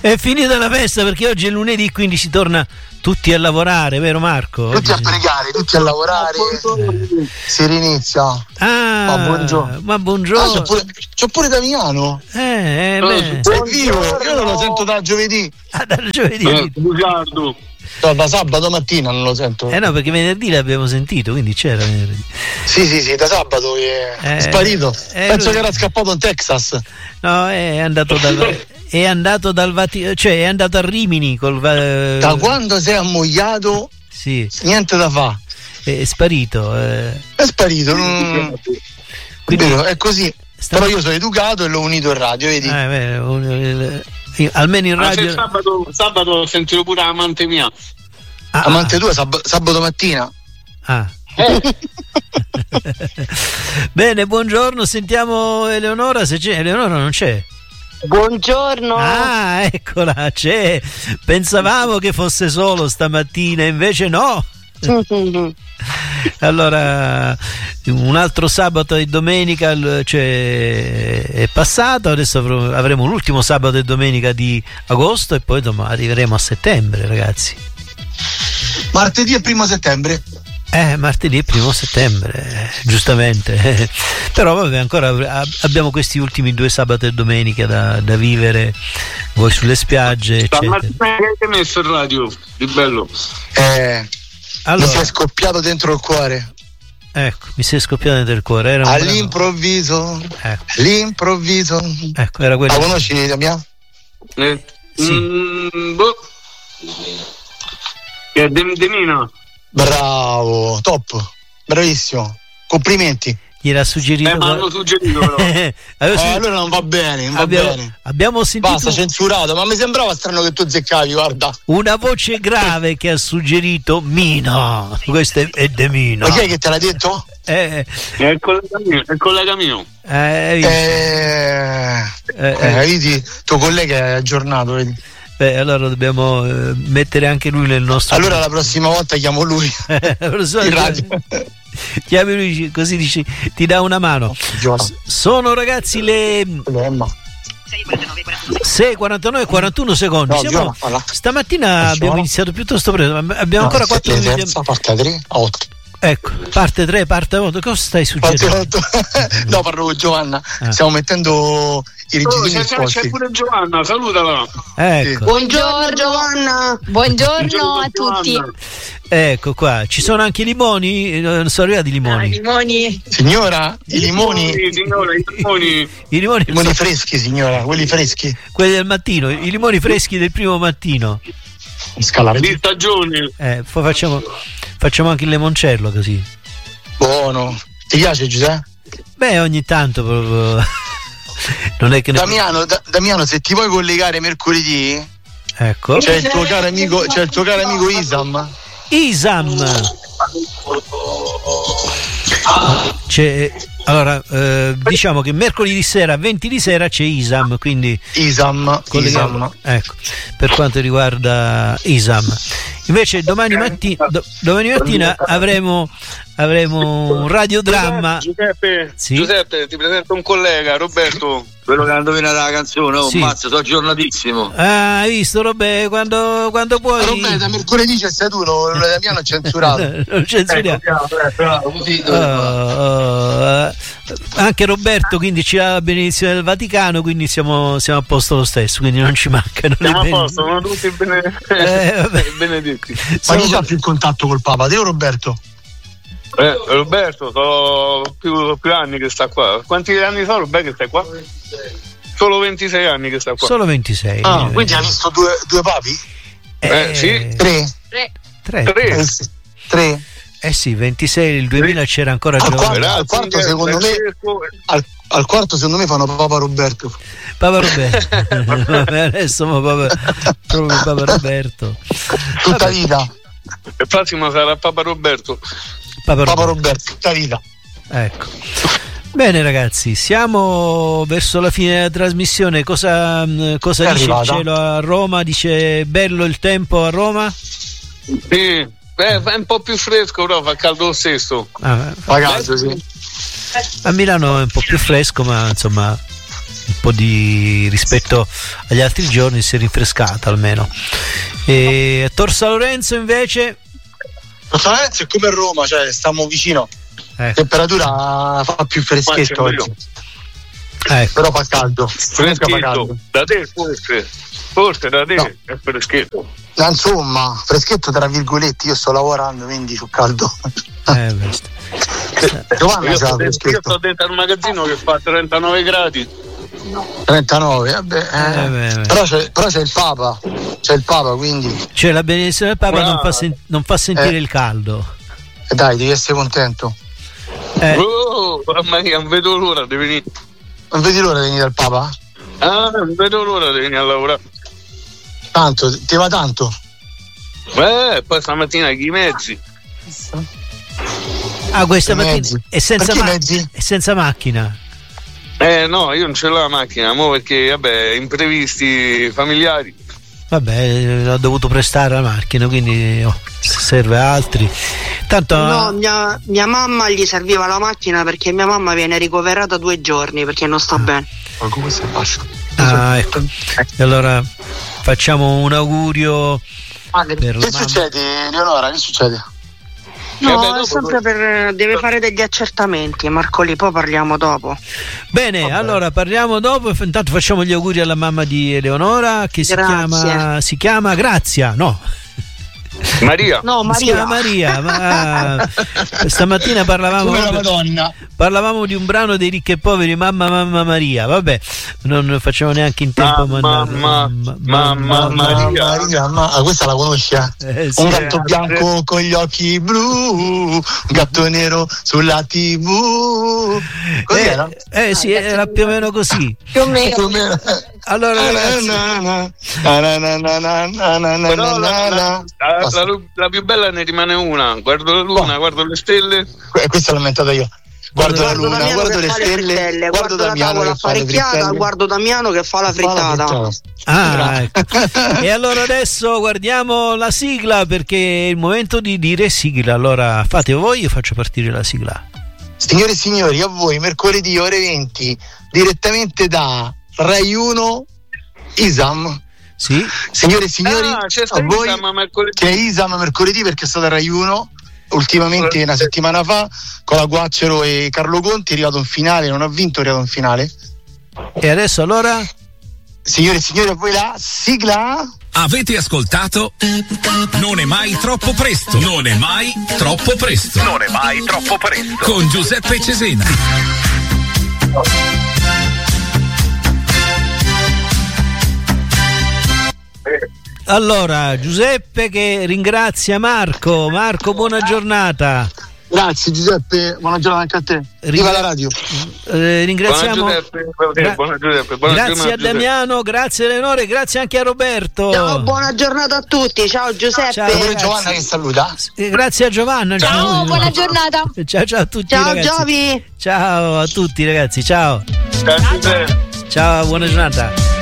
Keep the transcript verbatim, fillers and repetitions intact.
È finita la festa perché oggi è lunedì, quindi si torna tutti a lavorare, vero Marco? Tutti oggi a pregare, tutti a lavorare. Eh. Si rinizia. Ah, ma buongiorno. Ma buongiorno. Ah, c'ho, pure, c'ho pure Damiano. Eh, eh beh. È vivo, io non lo sento da giovedì. Ah, da giovedì. Eh, bugiardo. No, da sabato mattina non lo sento. Eh no, perché venerdì l'abbiamo sentito, quindi c'era venerdì. Sì, sì, sì, da sabato è, eh, è sparito. Eh, Penso lui... che era scappato in Texas. No, è andato dal è andato dal Vaticano, cioè è andato a Rimini col Da quando sei ammogliato? Sì. Niente da fa. È sparito. Eh. È sparito. Non... Quindi, vero, è così. Sta... Però io sono educato e l'ho unito in radio, vedi? Eh, beh, un... almeno in radio. Ah, sabato, sabato sentirò pure amante mia. Ah, amante tua sab- sabato mattina. Ah. Eh. Bene, buongiorno, sentiamo Eleonora se c'è. Eleonora non c'è. Buongiorno. Ah, eccola, c'è. Pensavamo che fosse solo stamattina, invece no. Allora, un altro sabato e domenica cioè, è passato, adesso avremo l'ultimo sabato e domenica di agosto e poi domani arriveremo a settembre, ragazzi. Martedì e primo settembre. Eh, martedì e primo settembre, giustamente. Però vabbè, ancora abbiamo questi ultimi due sabato e domenica da, da vivere, voi sulle spiagge, eccetera. Ma che hai messo il radio? Di bello. Eh... Allora, mi si è scoppiato dentro il cuore. Ecco, mi si è scoppiato dentro il cuore. Era un all'improvviso. Ecco. All'improvviso. Ecco, era quello. La conosci, la mia? Eh. Sì. Mm, boh. È De, De Nino. Bravo, top. Bravissimo. Complimenti. Gli era suggerito. Eh, ma hanno suggerito però. eh, allora non va bene, non abbiamo, va bene. Abbiamo sentito. Basta, censurato, ma mi sembrava strano che tu zeccavi, guarda. Una voce grave che ha suggerito Mino. Questo è, è De Mino. Ma chi è che te l'ha detto? Eh, è il collega mio. È il collega mio. Eh, eh, eh, eh, vedi, tuo collega è aggiornato, vedi. Beh, allora dobbiamo eh, mettere anche lui nel nostro. Allora la prossima volta chiamo lui. La prossima volta chiami lui così dici, ti dà una mano. Sono ragazzi le sei e quarantanove quarantuno secondi. No, Siamo... Giovanna, stamattina abbiamo iniziato piuttosto presto, ma abbiamo no, ancora quattro minuti. Parte tre a otto. Ecco, parte tre, parte otto. Cosa stai suggerendo? No, parlo con Giovanna. Ah. Stiamo mettendo i rigidini. Oh, c'è, c'è pure Giovanna, salutala. Ecco. Sì. Buongiorno Giovanna. Buongiorno, Buongiorno a tutti. Giovanna. Ecco qua, ci sono anche i limoni, non sono arrivati i limoni. Ah, limoni. Signora, i limoni. I signora, i limoni. I limoni, I limoni freschi, signora, quelli freschi. Quelli del mattino, i limoni freschi del primo mattino. Scalare. Di stagione. Eh, poi facciamo, facciamo anche il limoncello così. Buono. Ti piace, Giuseppe? Beh, ogni tanto proprio. Non è che ne... Damiano, da, Damiano, se ti vuoi collegare mercoledì, ecco. C'è il tuo caro amico, c'è il tuo caro amico Isam. Isam. C'è, allora eh, diciamo che mercoledì sera venti di sera c'è Isam, quindi Isam, Isam. Ecco, per quanto riguarda Isam. Invece domani, matti, do, domani mattina avremo avremo un radiodramma. Giuseppe, sì? Giuseppe, ti presento un collega, Roberto, quello che ha indovinato la canzone. Oh, sì. Mazza, sono aggiornatissimo. Ah, hai visto, Roberto, quando, quando puoi. Roberto, da mercoledì c'è stato uno, il Damiano censurato. Non censuriamo. Ecco, così, oh, oh, anche Roberto quindi ci ha la benedizione del Vaticano, quindi siamo, siamo a posto lo stesso, quindi non ci mancano. Siamo a posto, sono tutti bene... eh, benedetti. Ma chi ha più contatto col Papa, te o Roberto? Eh, Roberto, sono più, più anni che sta qua. Quanti anni sono Roberto che stai qua? Solo ventisei anni che sta qua. Solo ventisei. Ah, quindi ha visto due, due papi? Eh, eh sì. Tre. Tre. Tre. Tre. Eh, tre. Eh sì, ventisei, il duemila tre. C'era ancora al Giovanni. Quarto, al quarto secondo me al, al quarto secondo me fanno Papa Roberto. Papa Roberto. Adesso Papa, proprio Papa Roberto. Tutta Vabbè. vita. Il prossimo sarà Papa Roberto. Papa Roberto. Papa Roberto, tutta vita. Ecco. Bene ragazzi, siamo verso la fine della trasmissione. Cosa, cosa dice il cielo a Roma? Dice bello il tempo a Roma? Sì, beh, è un po' più fresco, però fa caldo lo stesso. Ah, fa caldo, sì. A Milano è un po' più fresco, ma insomma un po' di rispetto agli altri giorni, si è rinfrescata almeno. E a Tor San Lorenzo invece? Tor San Lorenzo è come Roma, cioè stiamo vicino. La ecco. temperatura fa più freschetto oggi. Ecco. Però fa caldo. Freschetto. Fa caldo. Da te forse. Forse da te no. È freschetto. No, insomma, freschetto tra virgolette, io sto lavorando, quindi c'ho caldo. Eh, Giovanna io, sto dentro, io sto dentro al magazzino che fa trentanove gradi. trentanove, vabbè, eh, eh, beh, beh. Però, c'è, però c'è il Papa, c'è il Papa, quindi. Cioè la benedizione del Papa non fa, sen- non fa sentire eh. il caldo. Eh dai, devi essere contento. Eh. Oh, mamma mia, non vedo l'ora di venire. Non vedi l'ora di venire dal Papa? Ah, non vedo l'ora di venire a lavorare. Tanto, ti va tanto? Beh, poi stamattina chi i mezzi? Ah, questa mattina è senza, ma- mezzi? è senza macchina. Eh no, io non ce l'ho la macchina, mo perché vabbè, imprevisti familiari. Vabbè, ho dovuto prestare la macchina, quindi oh, se serve a altri. Tanto no, mia, mia mamma gli serviva la macchina perché mia mamma viene ricoverata due giorni perché non sta ah. bene. Ma come si passa? Ah, ecco. E allora facciamo un augurio. Ah, per che succede, Leonora? Che succede? No, eh beh, è sempre per, deve fare degli accertamenti, Marcoli, poi parliamo dopo. Bene, Vabbè. allora parliamo dopo. Intanto facciamo gli auguri alla mamma di Eleonora che si chiama, si chiama Grazia, no? Maria. No, Maria. Si chiama Maria, ma stamattina parlavamo come la Madonna. Parlavamo di un brano dei Ricchi e Poveri, Mamma Mamma Maria. Vabbè, non facciamo neanche in tempo a mandare. Mamma Mamma Maria. Maria ma, ah, questa la conosci? Eh, sì. Un gatto bianco con gli occhi blu, un gatto nero sulla tivù. Così eh, era? Eh sì, era più o meno così. Più o meno. Più o meno. Allora ragazzi, però la, la, la, la più bella ne rimane una. Guardo la luna, oh. guardo le stelle. Questa l'ho inventata io. Guardo, guardo la luna, guardo le stelle, stelle, guardo, guardo Damiano che fa le frittata, guardo Damiano che fa la frittata. Ah, ecco. E allora adesso guardiamo la sigla perché è il momento di dire sigla. Allora fate voi, io faccio partire la sigla. Signore e signori, a voi mercoledì ore venti direttamente da Rai uno Isam. Sì. Signore e signori, ah, a voi che è Isam mercoledì perché è stata Rai uno ultimamente una settimana fa con la Guaccero e Carlo Conti, è arrivato in finale, non ha vinto, è arrivato in finale. E adesso allora? Signore e signori, a voi la sigla. Avete ascoltato? Non è mai troppo presto. Non è mai troppo presto. Non è mai troppo presto. Con Giuseppe Cesena. Allora, Giuseppe che ringrazia Marco. Marco, buona giornata. Grazie Giuseppe, buona giornata anche a te. Viva la radio. Eh, ringraziamo. Buona Giuseppe, buona, buona Giuseppe, buona grazie giornata, a Damiano, Giuseppe. Grazie a Eleonore, grazie anche a Roberto. Ciao, buona giornata a tutti. Ciao Giuseppe. Ciao pure Giovanna che saluta. Grazie a Giovanna. Ciao, ciao, buona giornata. Ciao ciao a tutti ciao, ragazzi. Giovi. Ciao a tutti ragazzi, ciao. Ciao, ciao, buona giornata.